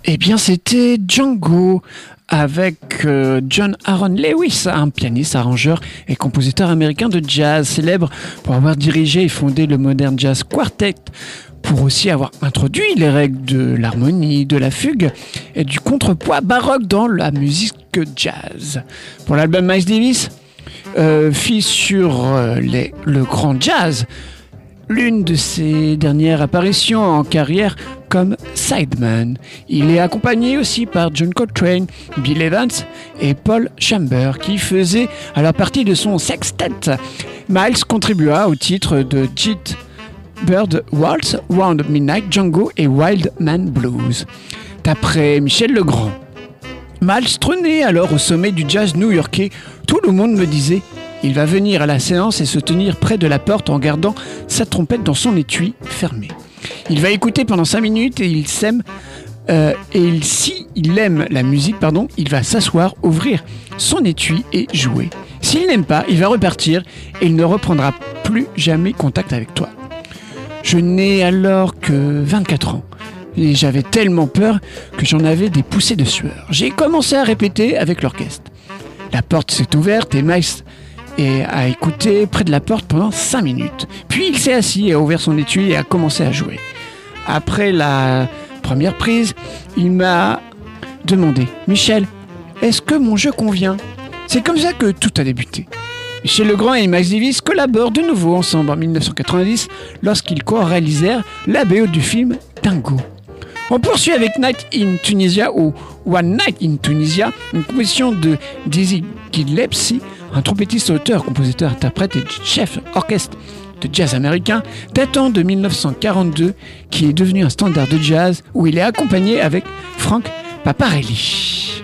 Eh bien, c'était Django avec John Aaron Lewis, un pianiste, arrangeur et compositeur américain de jazz, célèbre pour avoir dirigé et fondé le Modern Jazz Quartet, pour aussi avoir introduit les règles de l'harmonie, de la fugue et du contrepoids baroque dans la musique jazz. Pour l'album Miles Davis, fit sur le grand jazz, l'une de ses dernières apparitions en carrière comme sideman. Il est accompagné aussi par John Coltrane, Bill Evans et Paul Chambers qui faisaient alors partie de son sextet. Miles contribua au titre de Jet Bird Waltz, Round Midnight, Django et Wild Man Blues. D'après Michel Legrand, Miles trônait alors au sommet du jazz new-yorkais. Tout le monde me disait: il va venir à la séance et se tenir près de la porte en gardant sa trompette dans son étui fermé. Il va écouter pendant 5 minutes et si il aime la musique, il va s'asseoir, ouvrir son étui et jouer. S'il n'aime pas, il va repartir et il ne reprendra plus jamais contact avec toi. Je n'ai alors que 24 ans. Et j'avais tellement peur que j'en avais des poussées de sueur. J'ai commencé à répéter avec l'orchestre. La porte s'est ouverte et Miles a écouté près de la porte pendant 5 minutes. Puis il s'est assis et a ouvert son étui et a commencé à jouer. Après la première prise, il m'a demandé: Michel, est-ce que mon jeu convient? C'est comme ça que tout a débuté. Michel Legrand et Miles Davis collaborent de nouveau ensemble en 1990 lorsqu'ils co-réalisèrent la BO du film Django. On poursuit avec Night in Tunisia ou One Night in Tunisia, une composition de Dizzy Gillespie, un trompettiste, auteur, compositeur, interprète et chef orchestre de jazz américain datant de 1942, qui est devenu un standard de jazz où il est accompagné avec Frank Paparelli.